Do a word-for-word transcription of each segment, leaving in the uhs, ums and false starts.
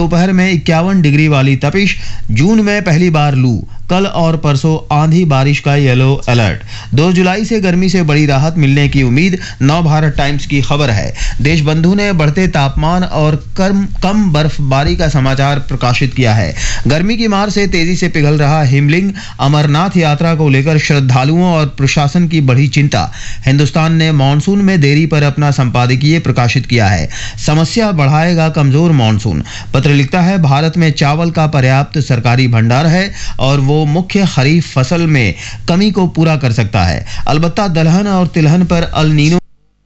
दोपहर में इक्यावन डिग्री वाली तपिश। जून में पहली बार लू। कल और परसों आंधी बारिश का येलो अलर्ट। दो जुलाई से गर्मी से बड़ी राहत मिलने की उम्मीद। नव भारत टाइम्स की खबर है। देश बंधु ने बढ़ते तापमान और कम कम बर्फबारी का समाचार प्रकाशित किया है। गर्मी की मार से तेजी से पिघल रहा हिमलिंग। अमरनाथ यात्रा को लेकर श्रद्धालुओं और प्रशासन की बढ़ी चिंता। हिंदुस्तान ने मानसून में देरी पर अपना संपादकीय प्रकाशित किया है। समस्या बढ़ाएगा कमजोर मानसून। पत्र लिखता है, भारत में चावल का पर्याप्त सरकारी भंडार है और वो मुख्य खरीफ फसल में कमी को पूरा कर सकता है। अलबत्ता दलहन और तिलहन पर अल नीनो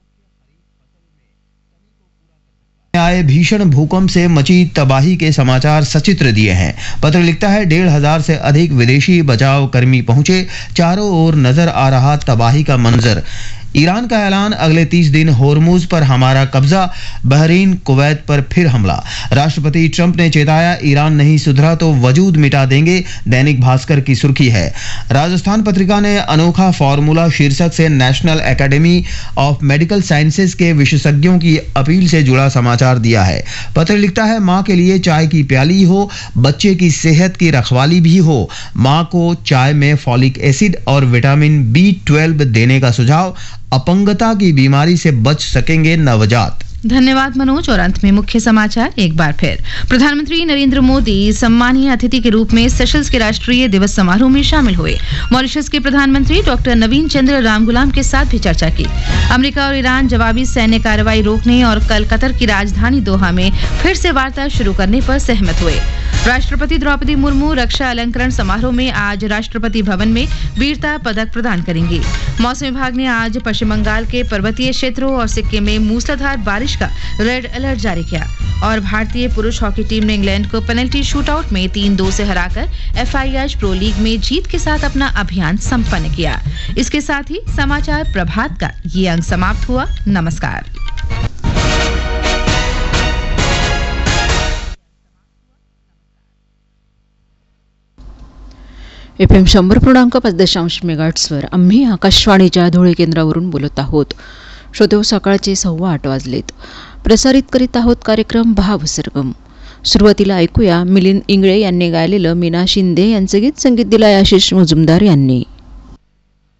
आए भीषण भूकंप से मची तबाही के समाचार सचित्र दिए हैं। पत्र लिखता है, डेढ़ हजार से अधिक विदेशी बचाव कर्मी पहुंचे। चारों ओर नजर आ रहा तबाही का मंजर। ईरान का ऐलान, अगले तीस दिन होर्मुज पर हमारा कब्जा। बहरीन कुवैत पर फिर हमला। राष्ट्रपति ट्रंप ने चेताया, ईरान नहीं सुधरा तो वजूद मिटा देंगे। दैनिक भास्कर की सुर्खी है। राजस्थान पत्रिका ने अनोखा फॉर्मूला शीर्षक से national academy of medical sciences के विशेषज्ञों की अपील से जुड़ा समाचार दिया है। पत्र लिखता है, मां के लिए चाय की प्याली हो, बच्चे की सेहत की रखवाली भी हो। मां को चाय में फॉलिक एसिड और विटामिन बी ट्वेल्व देने का सुझाव। अपंगता की बीमारी से बच सकेंगे नवजात। धन्यवाद मनोज। और अंत में मुख्य समाचार एक बार फिर। प्रधानमंत्री नरेंद्र मोदी सम्मानीय अतिथि के रूप में सेशल्स के राष्ट्रीय दिवस समारोह में शामिल हुए। मॉरिशस के प्रधानमंत्री डॉक्टर नवीन चंद्र रामगुलाम के साथ भी चर्चा की। अमेरिका और ईरान जवाबी सैन्य कार्रवाई रोकने और कल कतर की राजधानी दोहा में फिर से वार्ता शुरू करने पर सहमत हुए। राष्ट्रपति द्रौपदी मुर्मू रक्षा अलंकरण समारोह में आज राष्ट्रपति भवन में वीरता पदक प्रदान करेंगी। मौसम विभाग ने आज पश्चिम बंगाल के पर्वतीय क्षेत्रों और सिक्किम में मूसलाधार बारिश का रेड अलर्ट जारी किया। और भारतीय पुरुष हॉकी टीम ने इंग्लैंड को पेनल्टी शूटआउट में तीन दो से हराकर एफआईएच प्रो लीग में जीत के साथ अपना अभियान संपन्न किया। इसके साथ ही समाचार प्रभात का ये अंक समाप्त हुआ। नमस्कार। एफ एम शंभर पूर्णांक पाच दशांश मेगाहर्ट्झवर आम्ही आकाशवाणीच्या धुळे केंद्रावरून बोलत आहोत. श्रोतेहो, सकाळचे सव्वा आठ वाजलेत. प्रसारित करीत आहोत कार्यक्रम भावसरगम. सुरुवातीला ऐकूया मिलिंद इंगळे यांनी गायलेलं मीना शिंदे यांचं गीत. संगीत दिलंय आशिष मुजुमदार यांनी.